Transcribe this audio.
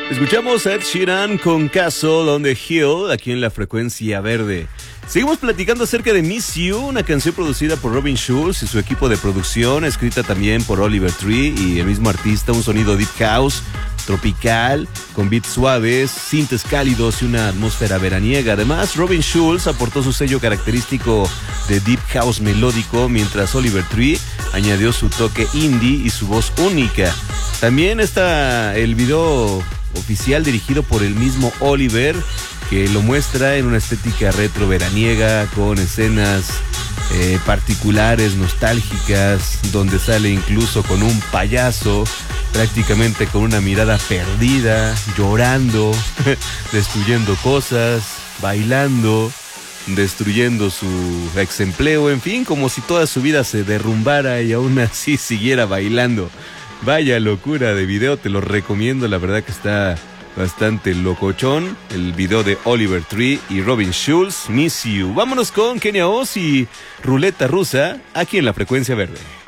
Escuchamos a Ed Sheeran con Castle on the Hill aquí en la frecuencia verde. Seguimos platicando acerca de Miss You, una canción producida por Robin Schulz y su equipo de producción, escrita también por Oliver Tree y el mismo artista, un sonido deep house, tropical, con beats suaves, sintes cálidos y una atmósfera veraniega. Además, Robin Schulz aportó su sello característico de deep house melódico, mientras Oliver Tree añadió su toque indie y su voz única. También está el video oficial dirigido por el mismo Oliver, que lo muestra en una estética retro veraniega con escenas particulares, nostálgicas, donde sale incluso con un payaso, prácticamente con una mirada perdida, llorando, destruyendo cosas, bailando, destruyendo su exempleo, en fin, como si toda su vida se derrumbara y aún así siguiera bailando. Vaya locura de video, te lo recomiendo, la verdad que está bastante locochón. El video de Oliver Tree y Robin Schulz, Miss You. Vámonos con Kenia Oz y Ruleta Rusa, aquí en la frecuencia verde.